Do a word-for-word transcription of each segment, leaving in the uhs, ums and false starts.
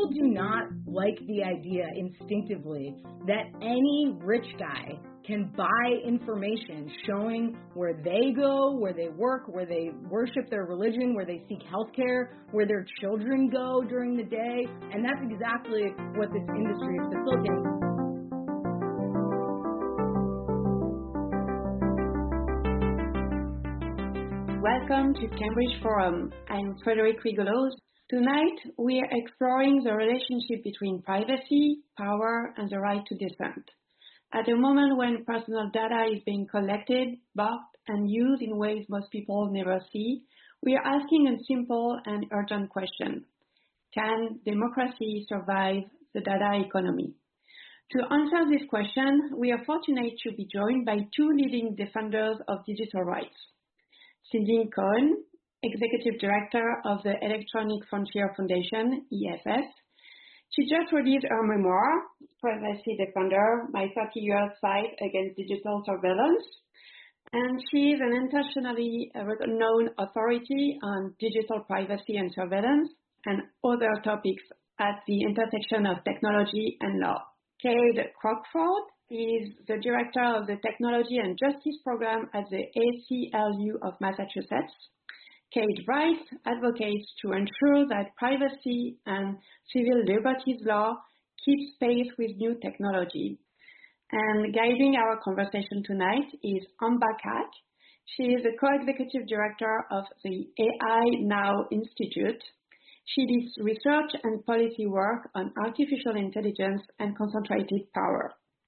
people do not like the idea instinctively that any rich guy can buy information showing where they go, where they work, where they worship their religion, where they seek healthcare, where their children go during the day. And that's exactly what this industry is facilitating. Welcome to Cambridge Forum. I'm Frederic Rigolo. Tonight, we are exploring the relationship between privacy, power, and the right to dissent. At a moment when personal data is being collected, bought, and used in ways most people never see, we are asking a simple and urgent question. Can democracy survive the data economy? To answer this question, we are fortunate to be joined by two leading defenders of digital rights. Céline Cohen, Executive Director of the Electronic Frontier Foundation, E F F. She just released her memoir, Privacy Defender, My thirty years Fight Against Digital Surveillance. And she is an internationally renowned authority on digital privacy and surveillance and other topics at the intersection of technology and law. Cade Crockford is the Director of the Technology and Justice Program at the A C L U of Massachusetts. Cade Rice advocates to ensure that privacy and civil liberties law keeps pace with new technology. And guiding our conversation tonight is Amba Kak. She is the co-executive director of the A I Now Institute. She leads research and policy work on artificial intelligence and concentrated power.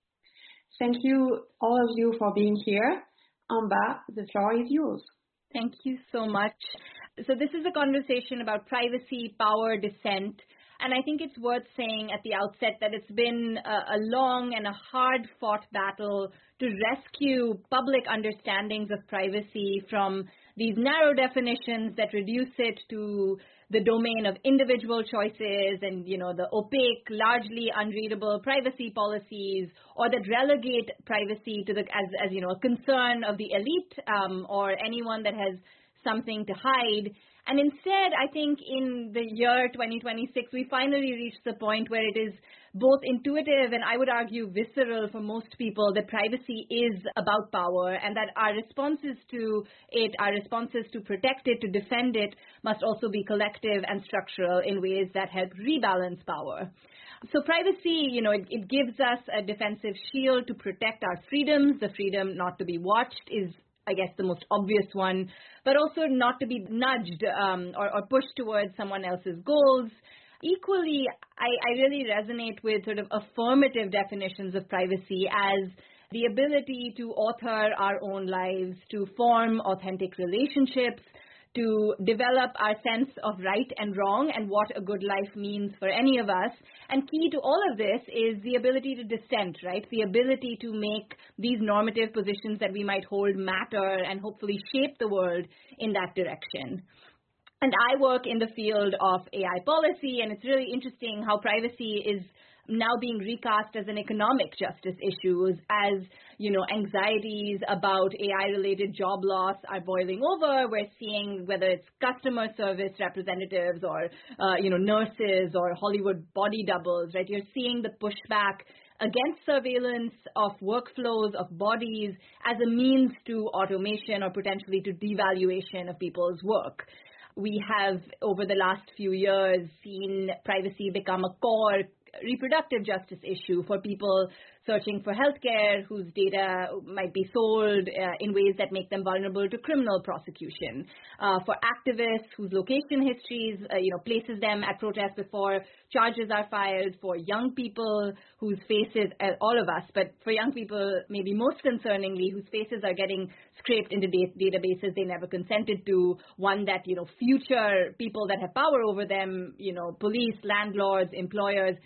Thank you, all of you, for being here. Amba, the floor is yours. Thank you so much. So this is a conversation about privacy, power, dissent. And I think it's worth saying at the outset that it's been a, a long and a hard-fought battle to rescue public understandings of privacy from these narrow definitions that reduce it to the domain of individual choices and, you know, the opaque, largely unreadable privacy policies, or that relegate privacy to the as, as you know, a concern of the elite um, or anyone that has something to hide. And instead, I think in the year twenty twenty-six, we finally reached the point where it is both intuitive and I would argue visceral for most people that privacy is about power and that our responses to it, our responses to protect it, to defend it, must also be collective and structural in ways that help rebalance power. So privacy, you know, it, it gives us a defensive shield to protect our freedoms. The freedom not to be watched is, I guess, the most obvious one, but also not to be nudged um, or, or pushed towards someone else's goals. Equally, I, I really resonate with sort of affirmative definitions of privacy as the ability to author our own lives, to form authentic relationships, to develop our sense of right and wrong and what a good life means for any of us. And key to all of this is the ability to dissent, right? The ability to make these normative positions that we might hold matter and hopefully shape the world in that direction. And I work in the field of A I policy, and it's really interesting how privacy is now being recast as an economic justice issue, as, you know, anxieties about A I-related job loss are boiling over. We're seeing whether it's customer service representatives or, uh, you know, nurses or Hollywood body doubles, right? You're seeing the pushback against surveillance of workflows, of bodies, as a means to automation or potentially to devaluation of people's work. We have, over the last few years, seen privacy become a core reproductive justice issue for people searching for healthcare whose data might be sold uh, in ways that make them vulnerable to criminal prosecution. Uh, for activists whose location histories, uh, you know, places them at protests before charges are filed. For young people whose faces, uh, all of us, but for young people, maybe most concerningly, whose faces are getting scraped into da- databases they never consented to. One that, you know, future people that have power over them, you know, police, landlords, employers,